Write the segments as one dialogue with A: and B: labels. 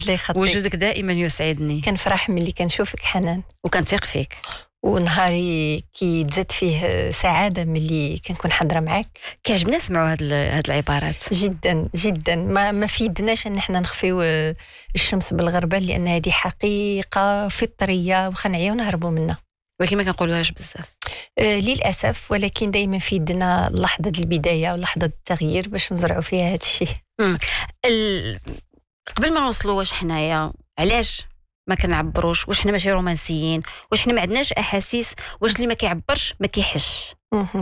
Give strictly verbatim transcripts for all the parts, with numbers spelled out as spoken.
A: الله يخطيك.
B: وجودك دائما يسعدني.
A: كنفرح ملي كنشوفك حنان،
B: وكنثق فيك،
A: ونهاري كيتزاد فيه سعاده ملي كنكون حاضره معاك.
B: كيعجبنا نسمعوا هاد هاد العبارات
A: جدا جدا. ما ما في يدناش ان احنا نخفيو الشمس بالغربه، لان هذه حقيقه فطريه وخنعيه ونهربوا منها،
B: ولكن ما كنقولوهاش بزاف
A: آه للاسف. ولكن دائما في يدنا لحظه البدايه ولحظه التغيير باش نزرعوا فيها هذا الشيء.
B: ال... قبل ما نوصلوا واش حنايا علاش ما كنعبروش؟ واش حنا ماشي رومانسيين؟ واش حنا ما عندناش احاسيس؟ واش اللي ما كيعبرش ما كيحش؟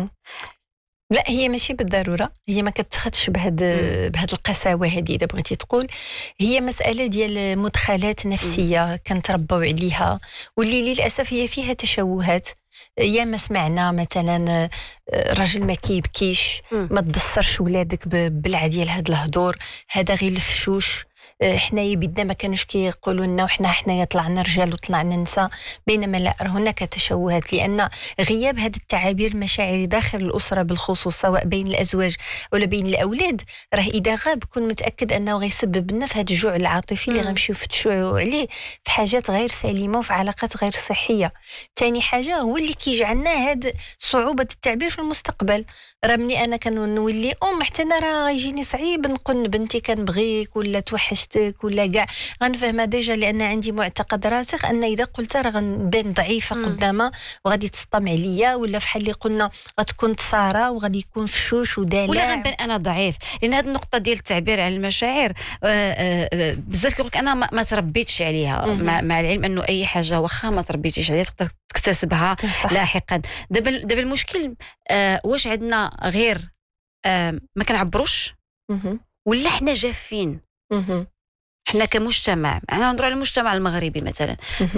A: لا، هي ماشي بالضروره، هي ما كتاخذش بهاد بهاد القساوه هذه اذا بغيتي تقول. هي مساله ديال مدخلات نفسيه كنتربوا عليها، واللي للاسف هي فيها تشوهات. يا ما سمعنا مثلا راجل ما كيبكيش، ما تدسرش ولادك بالبلعه ديال هاد الهضور، هذا غير الفشوش. حنايا بدنا ما كانوش كيقولوا لنا وحنا حنايا طلعنا رجال وطلعنا نساء، بينما لا، هناك تشوهات، لان غياب هذه التعابير المشاعري داخل الاسره بالخصوص، سواء بين الازواج ولا بين الاولاد، راه اذا غاب كون متاكد انه غيسبب لنا في هذا الجوع العاطفي اللي غنمشيو نفتشوا عليه في حاجات غير سليمه وفي علاقات غير صحيه. ثاني حاجه هو اللي كيجعلنا هذا صعوبه التعبير في المستقبل. راه ملي انا كنولي ام، حتى انا راه غيجيني صعيب نقول بنتي كنبغيك ولا توحشتك ولا كاع، غنفهمها ديجا، لان عندي معتقد راسخ ان اذا قلت راه غنبان ضعيفه قدامها وغادي تسطم عليا، ولا فحال اللي قلنا غتكون تصارى وغادي يكون فشوش ودلع،
B: ولا غنبان انا ضعيف. لان هذه النقطه ديال التعبير عن المشاعر بزاف كيقول لك انا ما, ما تربيتش عليها، مع, مع العلم انه اي حاجه واخا ما تربيتيش عليها تقدر تكتسبها لاحقا. دابا دابا المشكل آه واش عندنا غير آه ما كنعبروش، ولا حنا جافين؟ حنا كمجتمع، انا نهضر على المجتمع المغربي مثلا،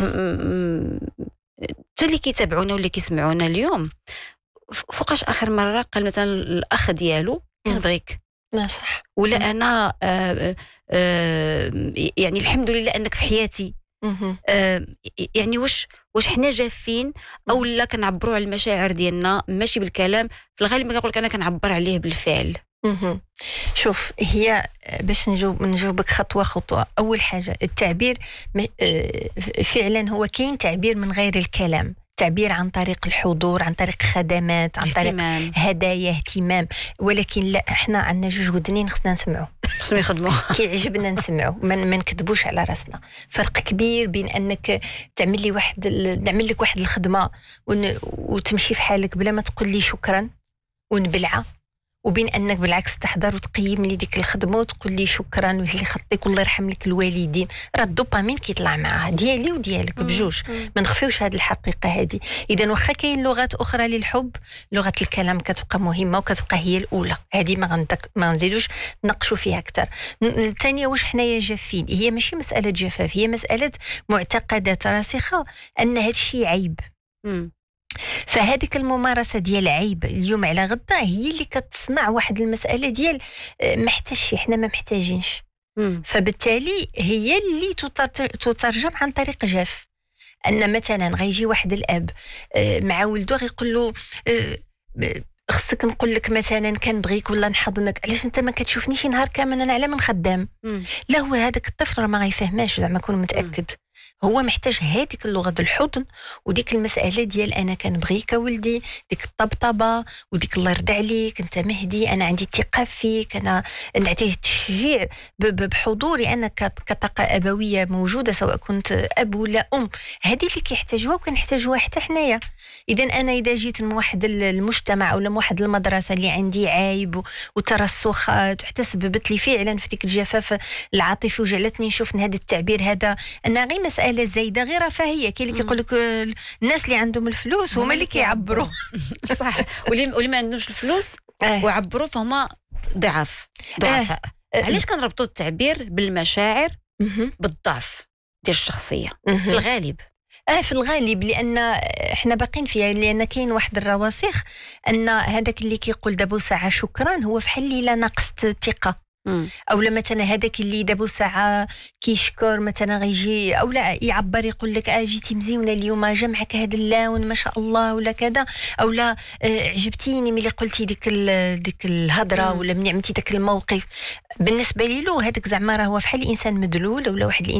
B: حتى اللي كيتابعونا واللي كيسمعونا اليوم، فوقاش اخر مره قال مثلا الاخ ديالو كنبغيك؟
A: ما صح.
B: ولا انا آه آه يعني الحمد لله انك في حياتي. آه يعني واش واش حنا جافين او لا كنعبروا على المشاعر ديالنا ماشي بالكلام؟ في الغالب ما كنقول لك انا كنعبر عليه بالفعل.
A: شوف، هي باش نجاوب نجاوبك خطوه خطوه. اول حاجه التعبير فعلا هو كاين تعبير من غير الكلام، تعبير عن طريق الحضور، عن طريق خدمات، عن طريق اهتمام. هدايا، اهتمام. ولكن لا، احنا عندنا جوج ودنين خصنا نسمعوا،
B: خصنا يخدموا
A: كيعجبنا نسمعوا، ما من نكذبوش على راسنا. فرق كبير بين انك تعمل لي واحد نعمل لك واحد الخدمه ون... وتمشي في حالك بلا ما تقول لي شكرا ونبلعه، وبين انك بالعكس تحضر وتقيم لي ديك الخدمه وتقول لي شكرا واللي يخطيك والله يرحم لك الوالدين. راه الدوبامين كيطلع معاها ديالي وديالك بجوج، ما نخفيوش هذه الحقيقه هذه. اذا واخا كاين لغات اخرى للحب، لغه الكلام كتبقى مهمه وكتبقى هي الاولى، هذه ما غندك ما نزيدوش نناقشوا فيها اكثر. الثانيه، واش حنايا جافين؟ هي ماشي مساله جفاف، هي مساله معتقدات راسخه ان هذا الشيء عيب. مم. فهذيك الممارسه ديال عيب اليوم على غدا هي اللي كتصنع واحد المساله ديال محتاجش، احنا ما محتاجينش. مم. فبالتالي هي اللي تترجم عن طريق جاف. ان مثلا غيجي واحد الاب مع ولده غيقول له خصك نقول لك مثلا كنبغيك ولا نحضنك، علاش انت ما كتشوفنيش نهار كامل انا على من خدام؟ مم. لا، هو هذاك الطفل راه ما غيفهماش، زعما كون متاكد. مم. هو محتاج هذيك اللغه ديال الحضن وديك المساله ديال انا كنبغيك ولدي، ديك الطبطبه وديك الله يرضى عليك انت مهدي، انا عندي ثقه فيك، انا نعطيه التشجيع بحضوري انا كطاقه ابويه موجوده، سواء كنت اب ولا ام. هذه اللي كيحتاجوها وكنحتاجوها حتى حنايا. اذا انا اذا جيت من واحد المجتمع ولا من واحد المدرسه اللي عندي عايب وترسخات وحتى سببت لي فعلا في ديك الجفاف العاطفي وجعلتني نشوف هذا التعبير هذا انا غير مساله زايده غير رفاهيه. كاين اللي كيقول لك الناس اللي عندهم الفلوس هما اللي كيعبروا
B: صح، واللي ما عندهمش الفلوس آه. وعبروا فهما ضعاف ضعفاء. آه. علاش كنربطوا التعبير بالمشاعر بالضعف ديال الشخصيه في الغالب؟
A: اه في الغالب لان احنا باقين فيها، لان كاين واحد الرواسخ ان هذاك اللي كيقول دابا ساعه شكرا هو فحال اللي لا ناقص ثقه.
B: مم.
A: او لا مثلا هذاك اللي دابو ساعه كيشكر مثلا غيجي او لا يعبر يقول لك اه جيتي مزيونه اليوم، جا معك هذا اللون ما شاء الله ولا كذا، او لا آه عجبتيني ملي قلتي ديك ديك الهضره ولا ملي عملتي داك الموقف. بالنسبه لي له هذاك زعما راه هو فحال الانسان مدلول ولا واحد